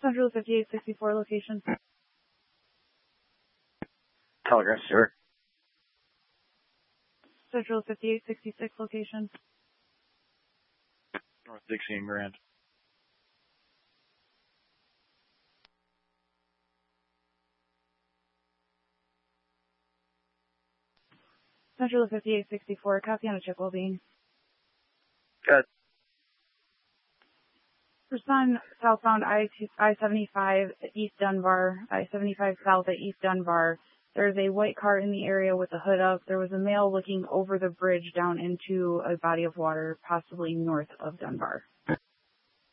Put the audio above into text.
Central 5864 location. Telegraph Stewart. Central 5866 location. North 16 Grand. Central 5864, copy on a check well-being. Good. Respond southbound I-75 East Dunbar, I-75 south at East Dunbar. There's a white car in the area with the hood up. There was a male looking over the bridge down into a body of water, possibly north of Dunbar.